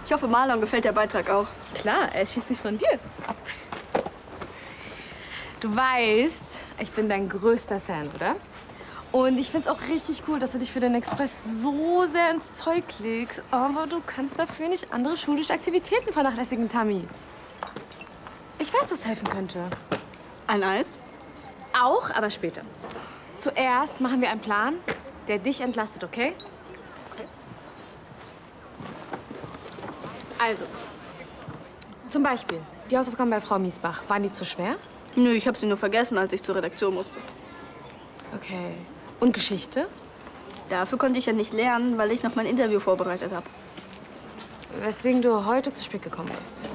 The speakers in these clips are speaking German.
Ich hoffe, Marlon gefällt der Beitrag auch. Klar, er schießt sich von dir. Du weißt, ich bin dein größter Fan, oder? Und ich find's auch richtig cool, dass du dich für den Express so sehr ins Zeug legst. Aber du kannst dafür nicht andere schulische Aktivitäten vernachlässigen, Tammy. Ich weiß, was helfen könnte. Ein Eis? Auch, aber später. Zuerst machen wir einen Plan, der dich entlastet, okay? Also, zum Beispiel, die Hausaufgaben bei Frau Miesbach. Waren die zu schwer? Nö, ich habe sie nur vergessen, als ich zur Redaktion musste. Okay. Und Geschichte? Dafür konnte ich ja nicht lernen, weil ich noch mein Interview vorbereitet habe. Weswegen du heute zu spät gekommen bist.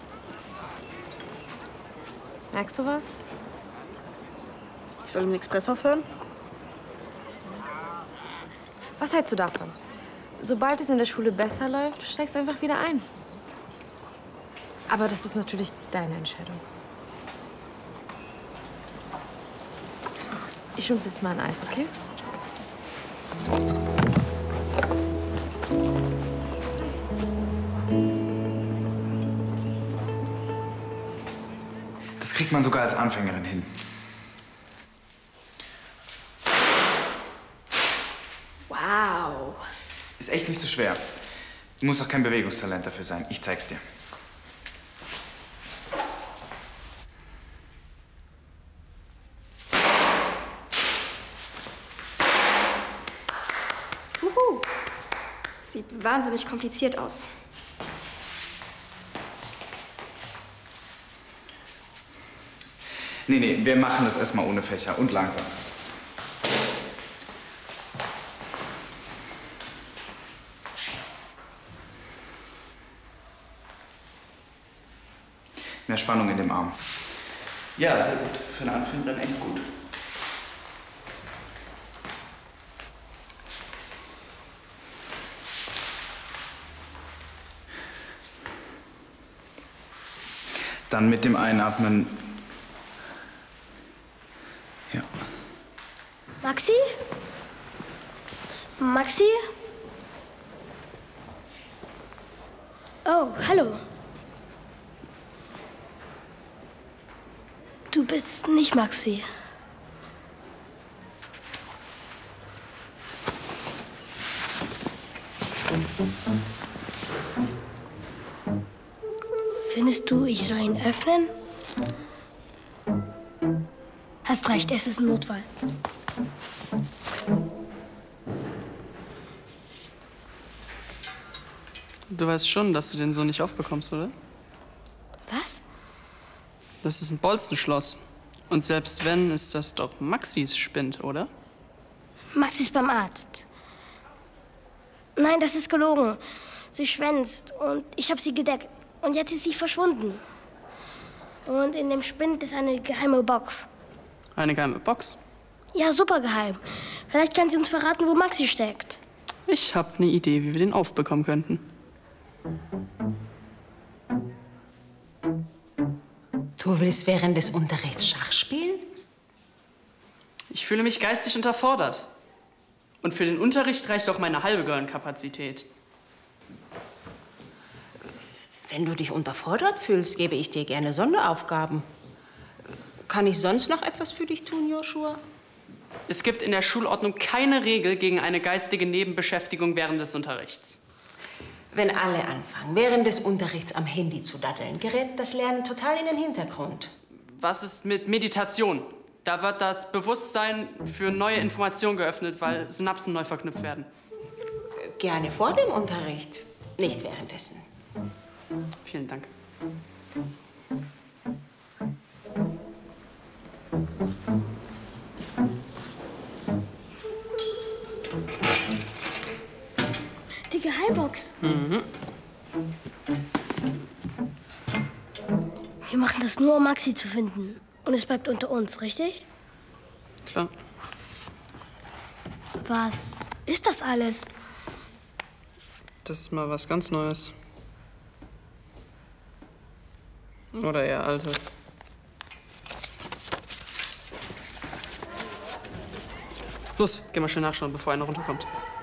Merkst du was? Ich soll im Express aufhören? Was hältst du davon? Sobald es in der Schule besser läuft, steigst du einfach wieder ein. Aber das ist natürlich deine Entscheidung. Ich schubse jetzt mal ein Eis, okay? Das kriegt man sogar als Anfängerin hin. Wow. Ist echt nicht so schwer. Du musst auch kein Bewegungstalent dafür sein. Ich zeig's dir. Sieht wahnsinnig kompliziert aus. Nee, wir machen das erstmal ohne Fächer und langsam. Mehr Spannung in dem Arm. Ja, sehr gut. Für eine Anfängerin echt gut. Dann mit dem Einatmen. Ja. Maxi? Maxi? Oh, hallo. Du bist nicht Maxi. Findest du, ich soll ihn öffnen? Hast recht, es ist ein Notfall. Du weißt schon, dass du den so nicht aufbekommst, oder? Was? Das ist ein Bolzenschloss. Und selbst wenn, ist das doch Maxis Spind, oder? Maxi ist beim Arzt. Nein, das ist gelogen. Sie schwänzt und ich habe sie gedeckt. Und jetzt ist sie verschwunden. Und in dem Spind ist eine geheime Box. Eine geheime Box? Ja, super geheim. Vielleicht kann sie uns verraten, wo Maxi steckt. Ich habe eine Idee, wie wir den aufbekommen könnten. Du willst während des Unterrichts Schach spielen? Ich fühle mich geistig unterfordert. Und für den Unterricht reicht auch meine halbe Gehirnkapazität. Wenn du dich unterfordert fühlst, gebe ich dir gerne Sonderaufgaben. Kann ich sonst noch etwas für dich tun, Joshua? Es gibt in der Schulordnung keine Regel gegen eine geistige Nebenbeschäftigung während des Unterrichts. Wenn alle anfangen, während des Unterrichts am Handy zu daddeln, gerät das Lernen total in den Hintergrund. Was ist mit Meditation? Da wird das Bewusstsein für neue Informationen geöffnet, weil Synapsen neu verknüpft werden. Gerne vor dem Unterricht, nicht währenddessen. Vielen Dank. Die Geheimbox. Mhm. Wir machen das nur, um Maxi zu finden. Und es bleibt unter uns, richtig? Klar. Was ist das alles? Das ist mal was ganz Neues. Oder eher Altes. Los, geh mal schnell nachschauen, bevor einer runterkommt.